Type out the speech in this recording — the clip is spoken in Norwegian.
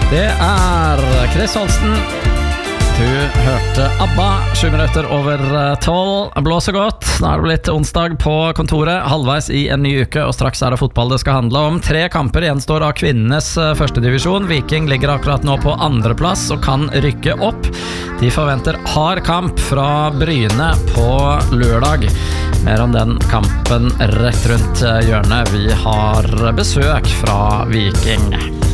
Det Chris Holsten. Du hørte ABBA, 7 minutter over 12. Blåser godt. Nå det blitt onsdag på kontoret, halvveis i en ny uke, og straks det fotball det skal handle om. 3 kamper gjenstår av kvinnenes første divisjon. Viking ligger akkurat nå på andreplass og kan rykke opp. De forventer hard kamp fra Bryne på lørdag. Mer om den kampen rett rundt hjørnet. Vi har besøk fra Viking.